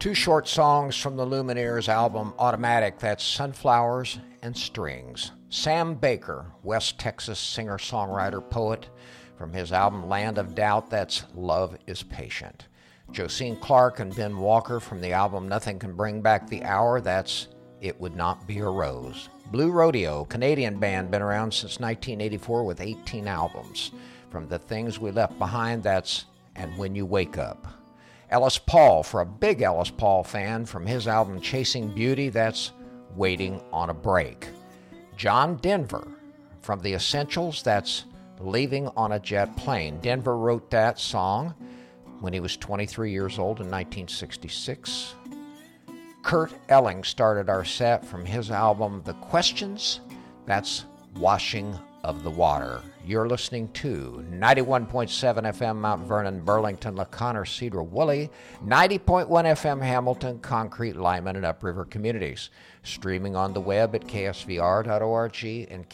Two short songs from the Lumineers album Automatic, that's Sunflowers and Strings. Sam Baker, West Texas singer, songwriter, poet, from his album Land of Doubt, that's Love is Patient. Josine Clark and Ben Walker from the album Nothing Can Bring Back the Hour, that's It Would Not Be a Rose. Blue Rodeo, Canadian band, been around since 1984 with 18 albums. From The Things We Left Behind, that's And When You Wake Up. Ellis Paul, for a big Ellis Paul fan, from his album Chasing Beauty, that's Waiting on a Break. John Denver, from The Essentials, that's Leaving on a Jet Plane. Denver wrote that song when he was 23 years old in 1966. Kurt Elling started our set from his album The Questions, that's Washing of the Water. You're listening to 91.7 FM Mount Vernon, Burlington, LaConner, Cedar Woolley, 90.1 FM Hamilton, Concrete, Lyman, and Upriver communities. Streaming on the web at ksvr.org and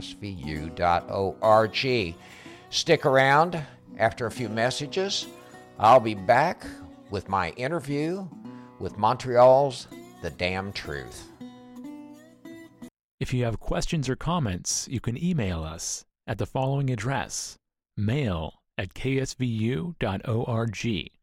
ksvu.org. Stick around. After a few messages, I'll be back with my interview with Montreal's The Damn Truth. If you have questions or comments, you can email us at the following address: mail@ksvu.org.